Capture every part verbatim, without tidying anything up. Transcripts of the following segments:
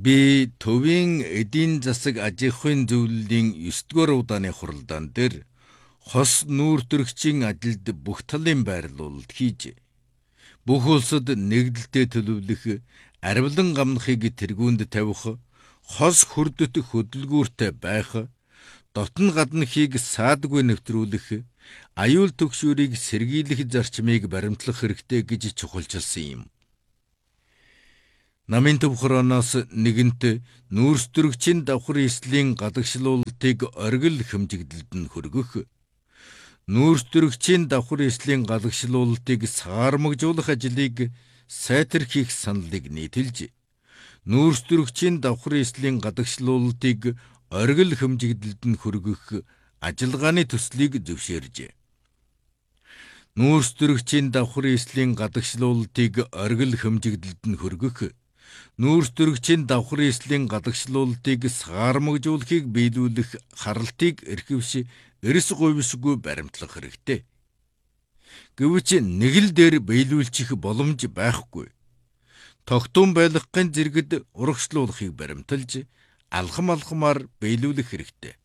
Би төвийн эдийн засаг аж ахуйн зөвлөлийн ёсдугаар удааны хуралдаан дээр хос нүүртөрөгчийн ажилд бүх талын байрлуулалт хийж, бүх улсад нэгдэлтэй төлөвлөх, арвилан гамнахыг тэргүүнд тавих, хос хүрдэт хөдөлгүүртэй байх, дотн гаднахыг саадгүй нэвтрүүлэх, аюул түгшүүрийг сэргийлэх зарчмыг баримтлах хэрэгтэй гэж чухалчилсан юм. Намын төв хорооноос нэгэнт нүүрстөрөгчийн давхар эслийн гадагшлуулалтыг оргил хэмжигдэлд нь хүргэх, нүүрстөрөгчийн давхар эслийн гадагшлуулалтыг саармагжуулах ажлыг сайтар хийх саналыг нийтэлж, нүүрстөрөгчийн давхар эслийн гадагшлуулалтыг оргил хэмжигдэлд нь хүргэх ажиллагааны төслийг зөвшөөржээ. Нүүрстөрөгчийн давхар эслийн гадагшлуулалтыг оргил хэмжигдэлд нь хүргэх, нүүрстөрөгчийн давхар эслийн гадагшлуулалтыг саармагжуулахыг биелүүлэх харалтыг эрхэвш эрс говьсгүй баримтлах хэрэгтэй. Гэвч нэг л дээр биелүүлчих боломж байхгүй. Тогтун байлгахын зэрэгт урагшлуулахыг баримталж, алхам алхамаар биелүүлэх хэрэгтэй.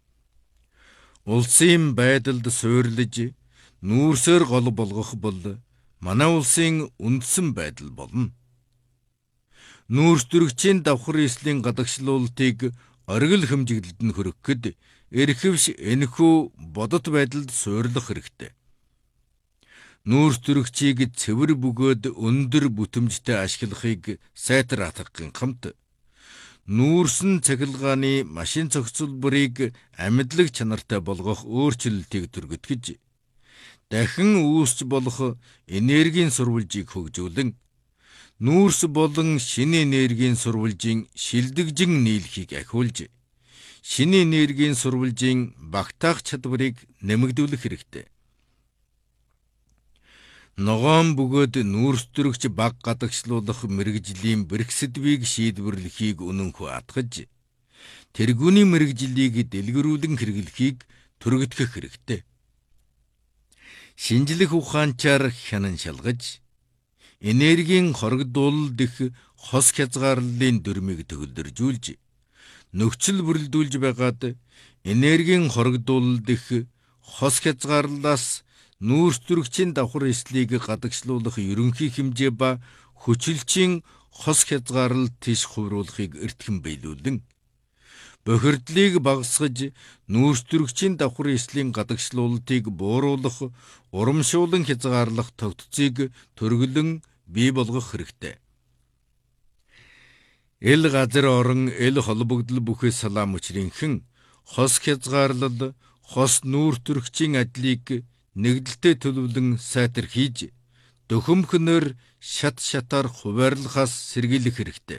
Улсын байдалд суйрлаж, нүүрсээр гол болгох бол манай улсын үндсэн байдал болно. Нүүрстөрөгчийн давхар эслийн гадагшлуулалтыг оргил хэмжигдэлд нь хүргэхэд эрхэвш энэхүү бодит байдалд суйрлах хэрэгтэй. Нүүрстөрөгчийг цэвэр бөгөөд өндөр бүтэмжтэй ашиглахыг сайтар хатгахын хамт, нүүрсэн цахилгааны машин зохицуулбарыг амьдлаг чанартай болгох өөрчлөлтийг түргэтгэж, дахин үүсч болох энергийн сурвалжийг хөгжүүлэн, нүүрс болон шинэ энергийн сурвалжийн шилдэгжин нийлхийг ахиулж, шинэ энергийн сурвалжийн багтаах чадварыг нэмэгдүүлэх хэрэгтэй. Ногоон бөгөөд нүүрстөрөгч баг гадагшлуулах мэргэжлийн бэрхсэтвийг шийдвэрлэхийг үнэнхүү атгаж, тэргүүний мэргэжлийг дэлгэрүүлэн хэрэглэхийг түргэтгэх хэрэгтэй. Шинжлэх ухаанчаар хянан шалгаж, энергийн хорогдуулалт их хос хязгаарлалын дүрмийг төгөлдржүүлж, нөхцөл бүрэлдүүлж байгаад энергийн хорогдуулалт их хос хязгаарлалаас нүүрстөрөгчийн давхар эслийг гадагшлуулах ерөнхий хэмжээ ба хүчилчийн хос хязгаарлалт тийш хувируулахыг эртхэн биелүүлэн, бохирдлыг багасгаж, нүүрстөрөгчийн давхар эслийн гадагшлуулалтыг бууруулах, урамшуулан хязгаарлах тогтцыг төргөлөн бий болгох хэрэгтэй. Эл газар орон эл холбогдол бүхий салаам учрынхэн хос хязгаарлал, хос нүүрстөрөгчийн ажлыг нэгдэлтэй төлөвлөн сайтар хийж, дөхөмхнөр шат шатаар хуваарлахаас сэргийлэх хэрэгтэй.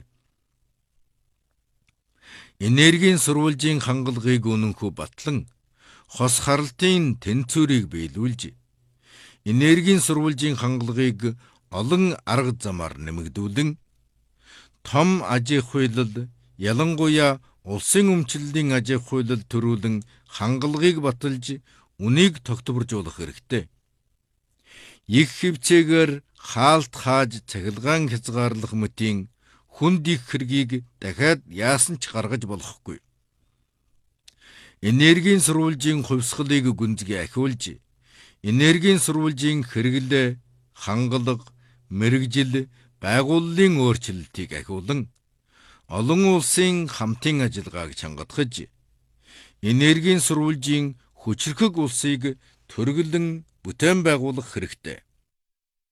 Энергийн сурвалжийн хангалгыг үнэнхүү батлан, хос харалтын тэнцвэрийг биелүүлж, энергийн сурвалжийн хангалгыг олон арга замаар нэмэгдүүлэн, том аж ахуйлал, ялангуяа улсын өмчлөлийн аж ахуйлал төрүүлэн хангалгыг баталж, үнийг тогтворжуулах хэрэгтэй. Их хөвцөөгөр хаалт хааж цахилгаан хязгаарлах мэтийн хүнд их хэргийг дахиад яасан ч гаргаж болохгүй. Энергийн сурвалжийн хувьсгалыг гүнзгий ахиулж, энергийн сурвалжийн хэрэглээ, хангалга, мэргэжил, байгууллын өөрчлөлтийг ахиулан, олон улсын хамтын ажиллагааг чангадгаж, энергийн сурвалжийн хүчрхэг улсыг төргөлөн бүтээн байгуулах хэрэгтэй.